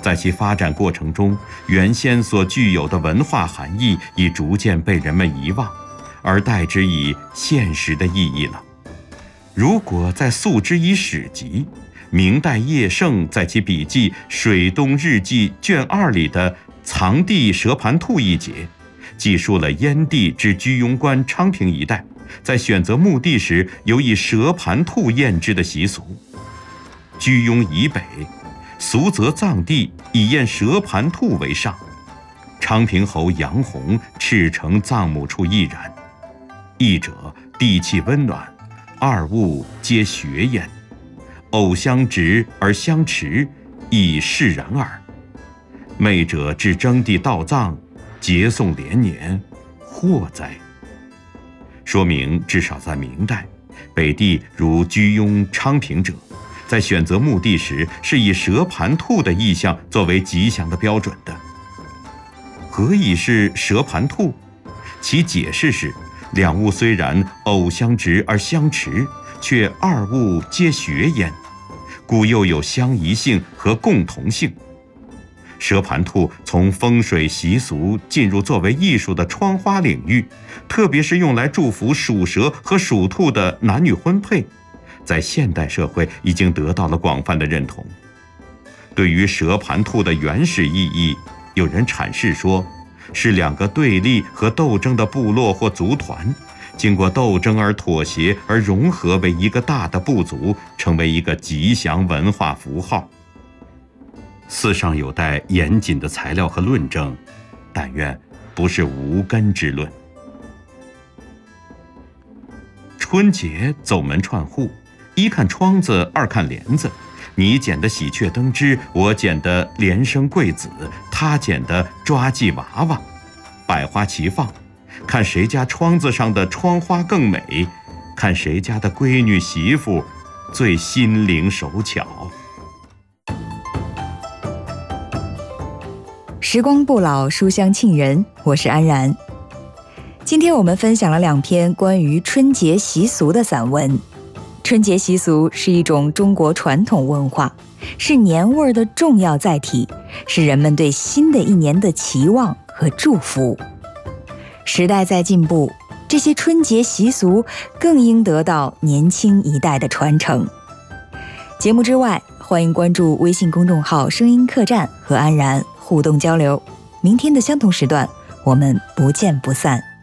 在其发展过程中，原先所具有的文化含义已逐渐被人们遗忘，而代之以现实的意义了。如果再溯之以史籍，明代叶圣在其笔记《水东日记》卷2里的藏地蛇盘兔一节，记述了燕地至居庸关昌平一带在选择墓地时有以蛇盘兔验之的习俗。居庸以北，俗则葬地以验蛇盘兔为上，昌平侯杨洪赤诚葬母处亦然。一者地气温暖，二物皆学焉，偶相直而相持，亦释然耳。昧者至征地盗葬，节诵连年，祸哉！说明至少在明代，北地如居庸、昌平者，在选择墓地时是以蛇盘兔的意象作为吉祥的标准的。何以是蛇盘兔？其解释是，两物虽然偶相直而相持，却二物皆学焉，故又有相宜性和共同性。蛇盘兔从风水习俗进入作为艺术的窗花领域，特别是用来祝福属蛇和属兔的男女婚配，在现代社会已经得到了广泛的认同。对于蛇盘兔的原始意义，有人阐释说，是两个对立和斗争的部落或族团，经过斗争而妥协而融合为一个大的部族，成为一个吉祥文化符号。四上有待严谨的材料和论证，但愿不是无根之论。春节走门串户，一看窗子，二看帘子，你捡的喜鹊灯枝，我捡的连生贵子，他捡的抓髻娃娃，百花齐放，看谁家窗子上的窗花更美，看谁家的闺女媳妇最心灵手巧。 时光不老，书香沁人，我是安然。今天我们分享了2篇关于春节习俗的散文。春节习俗是一种中国传统文化，是年味儿的重要载体，是人们对新的一年的期望和祝福。时代在进步，这些春节习俗更应得到年轻一代的传承。节目之外，欢迎关注微信公众号声音客栈和安然互动交流。明天的相同时段，我们不见不散。